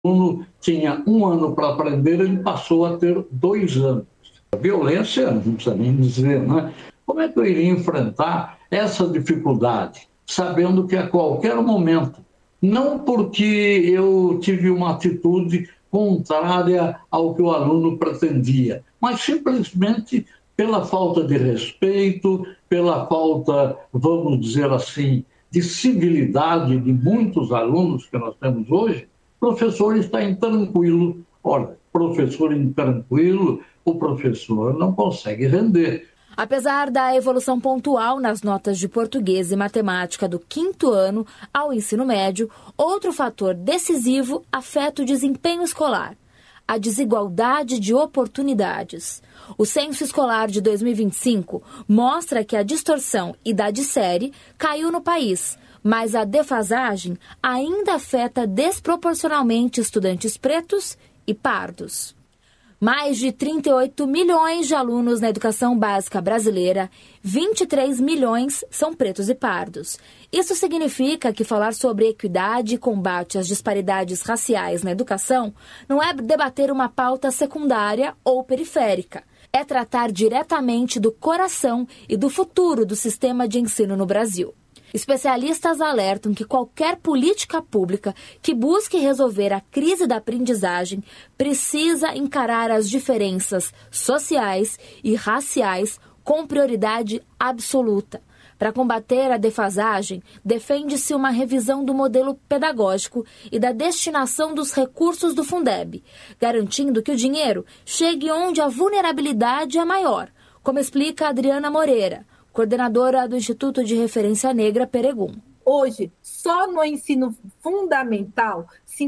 aluno tinha 1 ano para aprender, ele passou a ter 2 anos. A violência, não precisa nem dizer, né? Como é que eu iria enfrentar essa dificuldade, sabendo que a qualquer momento, não porque eu tive uma atitude contrária ao que o aluno pretendia, mas simplesmente pela falta de respeito, pela falta, vamos dizer assim, de civilidade de muitos alunos que nós temos hoje, o professor está intranquilo. Olha, professor intranquilo, o professor não consegue render. Apesar da evolução pontual nas notas de português e matemática do 5º ano ao ensino médio, outro fator decisivo afeta o desempenho escolar: a desigualdade de oportunidades. O Censo Escolar de 2025 mostra que a distorção idade-série caiu no país, mas a defasagem ainda afeta desproporcionalmente estudantes pretos e pardos. Mais de 38 milhões de alunos na educação básica brasileira, 23 milhões são pretos e pardos. Isso significa que falar sobre equidade e combate às disparidades raciais na educação não é debater uma pauta secundária ou periférica. É tratar diretamente do coração e do futuro do sistema de ensino no Brasil. Especialistas alertam que qualquer política pública que busque resolver a crise da aprendizagem precisa encarar as diferenças sociais e raciais com prioridade absoluta. Para combater a defasagem, defende-se uma revisão do modelo pedagógico e da destinação dos recursos do Fundeb, garantindo que o dinheiro chegue onde a vulnerabilidade é maior, como explica Adriana Moreira, coordenadora do Instituto de Referência Negra Peregum. Hoje, só no ensino fundamental,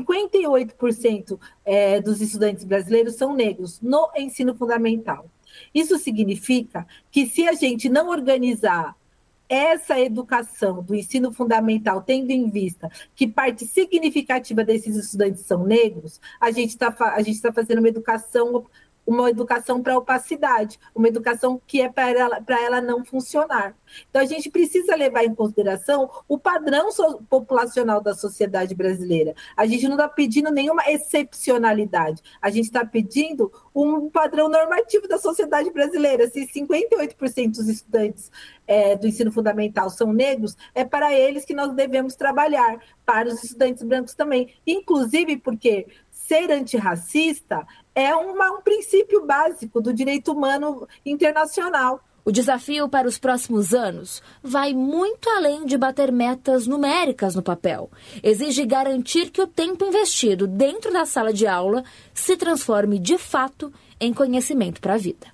58% dos estudantes brasileiros são negros no ensino fundamental. Isso significa que se a gente não organizar essa educação do ensino fundamental, tendo em vista que parte significativa desses estudantes são negros, a gente tá fazendo uma educação para opacidade, uma educação que é para ela não funcionar. Então, a gente precisa levar em consideração o padrão populacional da sociedade brasileira. A gente não está pedindo nenhuma excepcionalidade, a gente está pedindo um padrão normativo da sociedade brasileira. Se 58% dos estudantes do ensino fundamental são negros, é para eles que nós devemos trabalhar, para os estudantes brancos também, inclusive porque ser antirracista é um princípio básico do direito humano internacional. O desafio para os próximos anos vai muito além de bater metas numéricas no papel. Exige garantir que o tempo investido dentro da sala de aula se transforme de fato em conhecimento para a vida.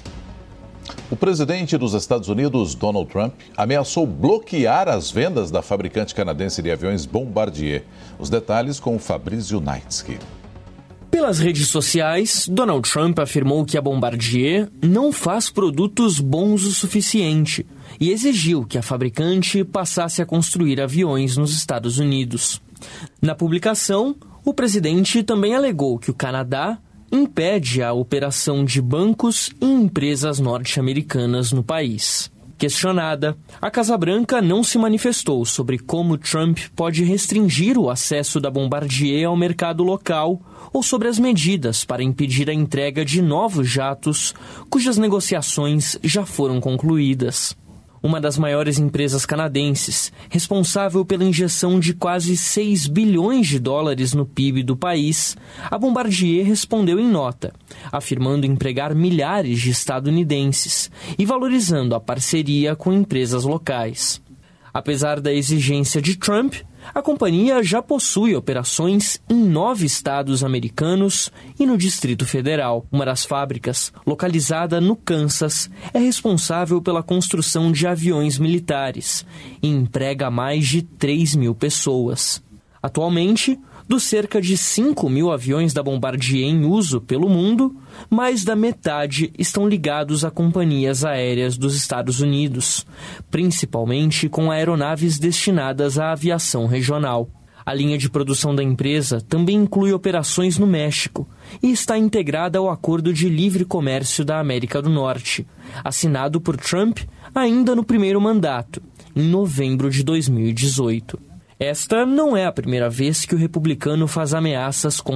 O presidente dos Estados Unidos, Donald Trump, ameaçou bloquear as vendas da fabricante canadense de aviões Bombardier. Os detalhes com o Fabrício Naitsky. Pelas redes sociais, Donald Trump afirmou que a Bombardier não faz produtos bons o suficiente e exigiu que a fabricante passasse a construir aviões nos Estados Unidos. Na publicação, o presidente também alegou que o Canadá impede a operação de bancos e empresas norte-americanas no país. Questionada, a Casa Branca não se manifestou sobre como Trump pode restringir o acesso da Bombardier ao mercado local ou sobre as medidas para impedir a entrega de novos jatos, cujas negociações já foram concluídas. Uma das maiores empresas canadenses, responsável pela injeção de quase 6 bilhões de dólares no PIB do país, a Bombardier respondeu em nota, afirmando empregar milhares de estadunidenses e valorizando a parceria com empresas locais. Apesar da exigência de Trump, a companhia já possui operações em 9 estados americanos e no Distrito Federal. Uma das fábricas, localizada no Kansas, é responsável pela construção de aviões militares e emprega mais de 3 mil pessoas. Atualmente, dos cerca de 5 mil aviões da Bombardier em uso pelo mundo, mais da metade estão ligados a companhias aéreas dos Estados Unidos, principalmente com aeronaves destinadas à aviação regional. A linha de produção da empresa também inclui operações no México e está integrada ao Acordo de Livre Comércio da América do Norte, assinado por Trump ainda no primeiro mandato, em novembro de 2018. Esta não é a primeira vez que o republicano faz ameaças contra